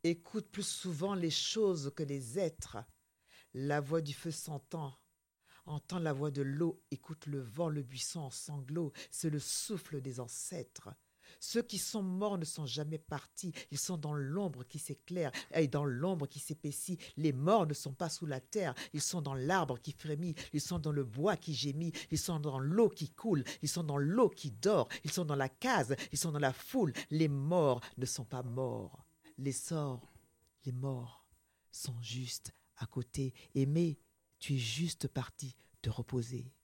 Écoute plus souvent les choses que les êtres. La voix du feu s'entend. Entends la voix de l'eau, écoute le vent, le buisson en sanglots, c'est le souffle des ancêtres. Ceux qui sont morts ne sont jamais partis, ils sont dans l'ombre qui s'éclaire et dans l'ombre qui s'épaissit. Les morts ne sont pas sous la terre, ils sont dans l'arbre qui frémit, ils sont dans le bois qui gémit, ils sont dans l'eau qui coule, ils sont dans l'eau qui dort, ils sont dans la case, ils sont dans la foule. Les morts ne sont pas morts, les sorts, les morts sont juste à côté. Aimé, tu es juste parti te reposer.